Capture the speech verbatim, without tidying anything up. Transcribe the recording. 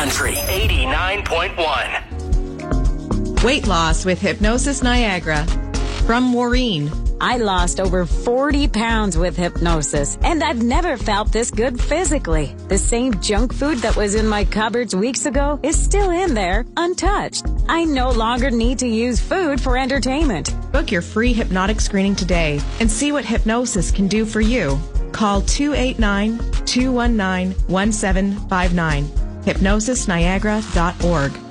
Country eighty-nine point one. Weight loss with Hypnosis Niagara. From Maureen. I lost over forty pounds with hypnosis, and I've never felt this good physically. The same junk food that was in my cupboards weeks ago is still in there, untouched. I no longer need to use food for entertainment. Book your free hypnotic screening today and see what hypnosis can do for you. Call two eight nine, two one nine, one seven five nine. hypnosis niagara dot org.